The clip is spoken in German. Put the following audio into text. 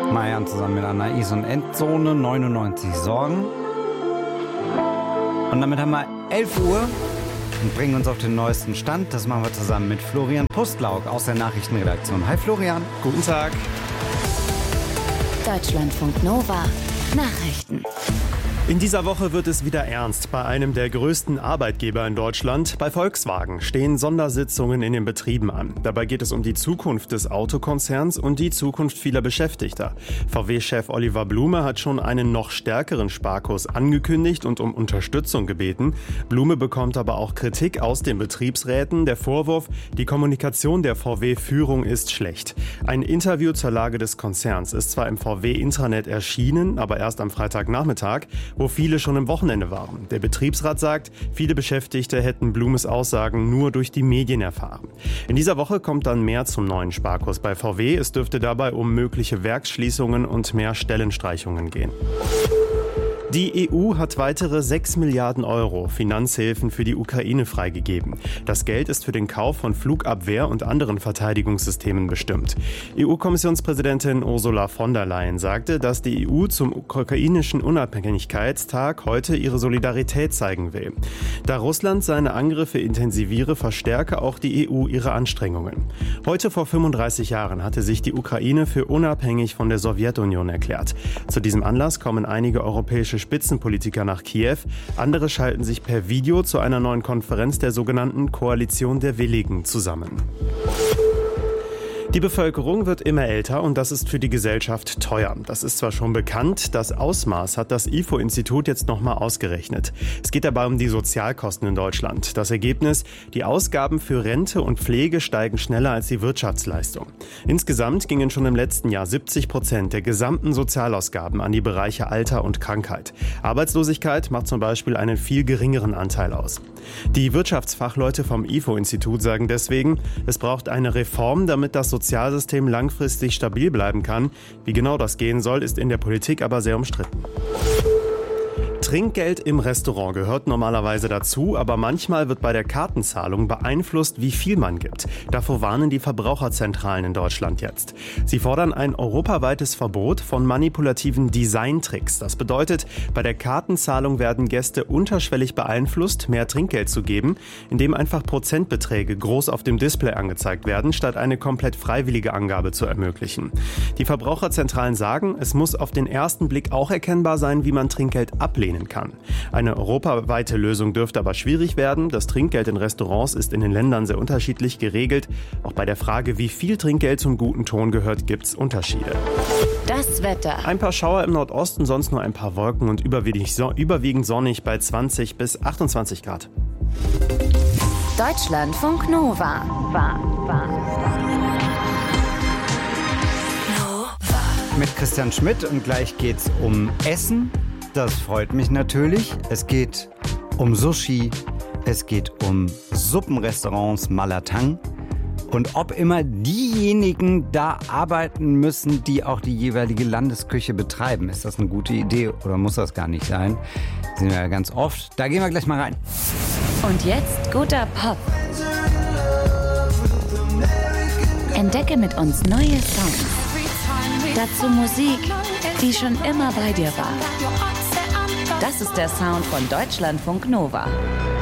Marian zusammen mit einer Is- und Endzone, 99 Sorgen. Und damit haben wir 11 Uhr und bringen uns auf den neuesten Stand. Das machen wir zusammen mit Florian Pustlauk aus der Nachrichtenredaktion. Hi Florian. Guten Tag. Deutschlandfunk Nova. Nachrichten. In dieser Woche wird es wieder ernst. Bei einem der größten Arbeitgeber in Deutschland, bei Volkswagen, stehen Sondersitzungen in den Betrieben an. Dabei geht es um die Zukunft des Autokonzerns und die Zukunft vieler Beschäftigter. VW-Chef Oliver Blume hat schon einen noch stärkeren Sparkurs angekündigt und um Unterstützung gebeten. Blume bekommt aber auch Kritik aus den Betriebsräten. Der Vorwurf, die Kommunikation der VW-Führung ist schlecht. Ein Interview zur Lage des Konzerns ist zwar im VW-Intranet erschienen, aber erst am Freitagnachmittag, wo viele schon im Wochenende waren. Der Betriebsrat sagt, viele Beschäftigte hätten Blumes Aussagen nur durch die Medien erfahren. In dieser Woche kommt dann mehr zum neuen Sparkurs bei VW. Es dürfte dabei um mögliche Werksschließungen und mehr Stellenstreichungen gehen. Die EU hat weitere 6 Milliarden Euro Finanzhilfen für die Ukraine freigegeben. Das Geld ist für den Kauf von Flugabwehr- und anderen Verteidigungssystemen bestimmt. EU-Kommissionspräsidentin Ursula von der Leyen sagte, dass die EU zum ukrainischen Unabhängigkeitstag heute ihre Solidarität zeigen will. Da Russland seine Angriffe intensiviere, verstärke auch die EU ihre Anstrengungen. Heute vor 35 Jahren hatte sich die Ukraine für unabhängig von der Sowjetunion erklärt. Zu diesem Anlass kommen einige europäische Spitzenpolitiker nach Kiew. Andere schalten sich per Video zu einer neuen Konferenz der sogenannten Koalition der Willigen zusammen. Die Bevölkerung wird immer älter und das ist für die Gesellschaft teuer. Das ist zwar schon bekannt, das Ausmaß hat das IFO-Institut jetzt nochmal ausgerechnet. Es geht dabei um die Sozialkosten in Deutschland. Das Ergebnis, die Ausgaben für Rente und Pflege steigen schneller als die Wirtschaftsleistung. Insgesamt gingen schon im letzten Jahr 70% der gesamten Sozialausgaben an die Bereiche Alter und Krankheit. Arbeitslosigkeit macht zum Beispiel einen viel geringeren Anteil aus. Die Wirtschaftsfachleute vom IFO-Institut sagen deswegen, es braucht eine Reform, damit das Sozialsystem langfristig stabil bleiben kann. Wie genau das gehen soll, ist in der Politik aber sehr umstritten. Trinkgeld im Restaurant gehört normalerweise dazu, aber manchmal wird bei der Kartenzahlung beeinflusst, wie viel man gibt. Davor warnen die Verbraucherzentralen in Deutschland jetzt. Sie fordern ein europaweites Verbot von manipulativen Designtricks. Das bedeutet, bei der Kartenzahlung werden Gäste unterschwellig beeinflusst, mehr Trinkgeld zu geben, indem einfach Prozentbeträge groß auf dem Display angezeigt werden, statt eine komplett freiwillige Angabe zu ermöglichen. Die Verbraucherzentralen sagen, es muss auf den ersten Blick auch erkennbar sein, wie man Trinkgeld ablehnen kann. Eine europaweite Lösung dürfte aber schwierig werden. Das Trinkgeld in Restaurants ist in den Ländern sehr unterschiedlich geregelt. Auch bei der Frage, wie viel Trinkgeld zum guten Ton gehört, gibt es Unterschiede. Das Wetter. Ein paar Schauer im Nordosten, sonst nur ein paar Wolken und überwiegend sonnig bei 20 bis 28 Grad. Deutschlandfunk Nova. Mit Christian Schmidt und gleich geht's um Essen. Das freut mich natürlich. Es geht um Sushi, es geht um Suppenrestaurants Malatang und ob immer diejenigen da arbeiten müssen, die auch die jeweilige Landesküche betreiben. Ist das eine gute Idee oder muss das gar nicht sein? Das sehen wir ja ganz oft. Da gehen wir gleich mal rein. Und jetzt guter Pop. Entdecke mit uns neue Songs. Dazu Musik, die schon immer bei dir war. Das ist der Sound von Deutschlandfunk Nova.